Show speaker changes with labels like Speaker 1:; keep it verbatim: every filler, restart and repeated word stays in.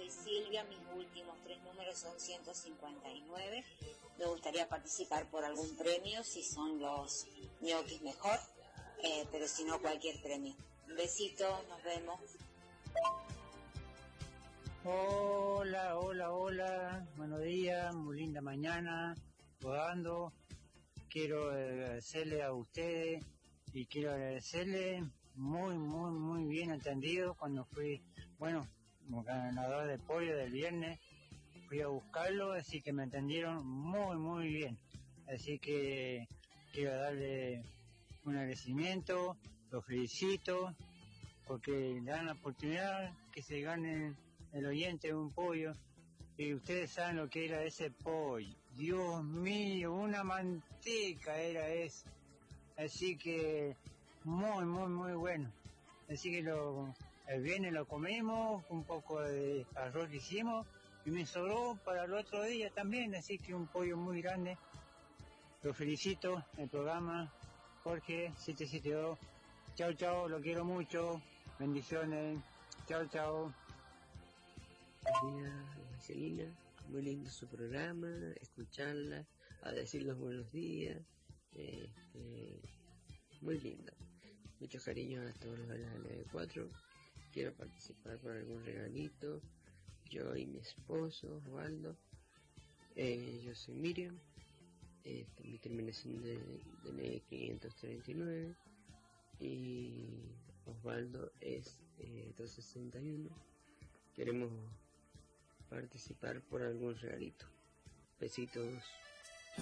Speaker 1: soy Silvia, mis últimos tres números son ciento cincuenta y nueve. Me gustaría participar por algún premio, si son los ñoquis mejor, eh, pero si no, cualquier premio. Un besito, nos vemos.
Speaker 2: Hola, hola, hola, buenos días, muy linda mañana, rodando. Quiero agradecerle a ustedes y quiero agradecerle muy, muy, muy bien entendido cuando fui, bueno, como ganador de pollo del viernes, fui a buscarlo, así que me entendieron muy, muy bien. Así que quiero darle un agradecimiento, los felicito, porque le dan la oportunidad que se ganen el oyente un pollo. Y ustedes saben lo que era ese pollo. Dios mío, una manteca era eso. Así que muy, muy, muy bueno. Así que lo, el viernes lo comimos, un poco de arroz que hicimos, y me sobró para el otro día también, así que un pollo muy grande. Lo felicito, el programa, Jorge siete siete dos. Chao, chao, lo quiero mucho. Bendiciones. Chao, chao.
Speaker 3: Buenos días, Marcelina. Muy lindo su programa, escucharla, a decir los buenos días. Este, muy lindo. Muchos cariños a todos los de la L B cuatro. Quiero participar por algún regalito. Yo y mi esposo, Osvaldo. Eh, yo soy Miriam. Este, mi terminación de D N I quinientos treinta y nueve. Y Osvaldo es eh, doscientos sesenta y uno. Queremos participar por algún regalito. Besitos.